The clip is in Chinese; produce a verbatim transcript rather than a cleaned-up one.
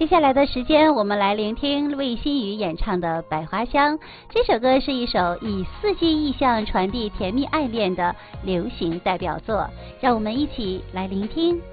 接下来的时间，我们来聆听魏新雨演唱的《百花香》。这首歌是一首以四季意象传递甜蜜爱恋的流行代表作，让我们一起来聆听。